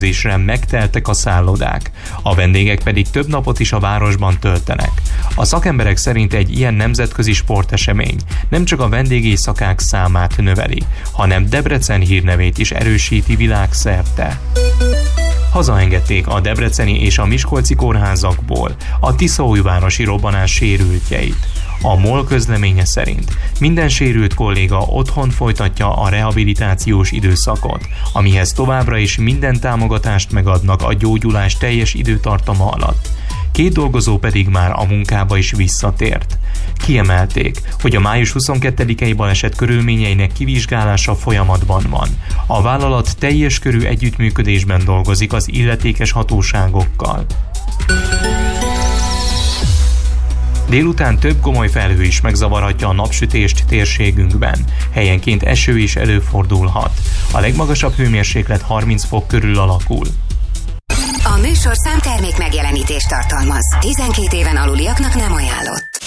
megteltek a szállodák, a vendégek pedig több napot is a városban töltenek. A szakemberek szerint egy ilyen nemzetközi sportesemény nem csak a vendégéjszakák számát növeli, hanem Debrecen hírnevét is erősíti világszerte. Hazaengedték a debreceni és a miskolci kórházakból a tiszaújvárosi robbanás sérültjeit. A MOL közleménye szerint minden sérült kolléga otthon folytatja a rehabilitációs időszakot, amihez továbbra is minden támogatást megadnak a gyógyulás teljes időtartama alatt. 2 dolgozó pedig már a munkába is visszatért. Kiemelték, hogy a május 22-i baleset körülményeinek kivizsgálása folyamatban van. A vállalat teljes körű együttműködésben dolgozik az illetékes hatóságokkal. Délután több gomoly felhő is megzavarhatja a napsütést térségünkben. Helyenként eső is előfordulhat. A legmagasabb hőmérséklet 30 fok körül alakul. A műsorszám termék megjelenítést tartalmaz. 12 éven aluliaknak nem ajánlott.